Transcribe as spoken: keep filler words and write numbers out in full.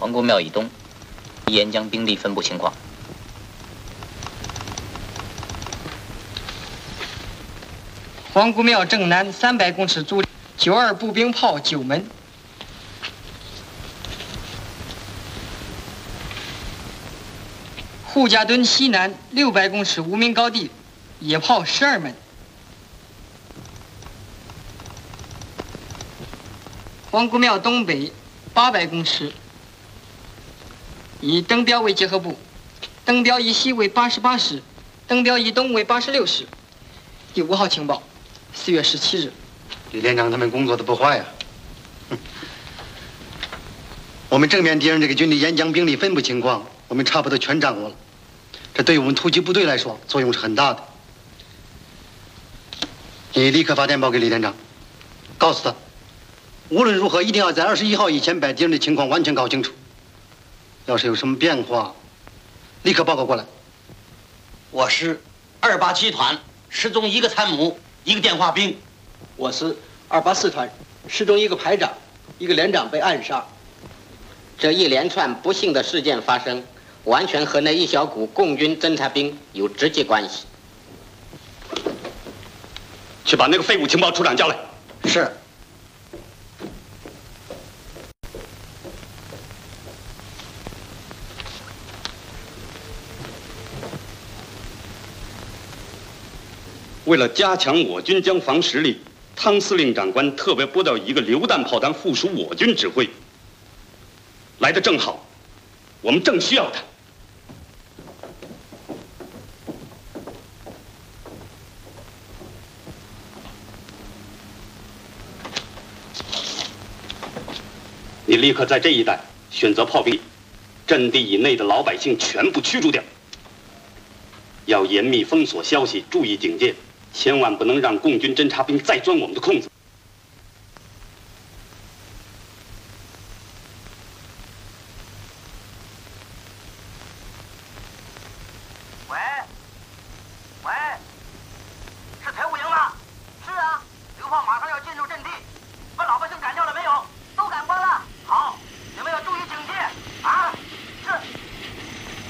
皇姑庙以东沿江兵力分布情况。 皇姑庙正南三百公尺驻九二步兵炮九门。 护家墩西南六百公尺无名高地，野炮十二门。皇姑庙东北八百公尺，以登标为结合部，登标以西为八十八师，登标以东为八十六师。第五号情报，四月十七日。 李连长他们工作的不坏呀、啊。我们正面敌人这个军队沿江兵力分布情况，我们差不多全掌握了。 这对于我们突击部队来说，作用是很大的。你立刻发电报给李连长，告诉他，无论如何一定要在二十一号以前把敌人的情况完全搞清楚。要是有什么变化，立刻报告过来。 我师二八七团失踪一个参谋，一个电话兵。 我师二八四团失踪一个排长，一个连长被暗杀。 这一连串不幸的事件发生。 完全和那一小股共军侦察兵有直接关系。 去把那个废物情报处长叫来。 是。 为了加强我军江防实力，汤司令长官特别拨调一个榴弹炮团附属我军指挥。来得正好，我们正需要他。 你立刻在这一带选择炮兵，阵地以内的老百姓全部驱逐掉。要严密封锁消息，注意警戒，千万不能让共军侦察兵再钻我们的空子。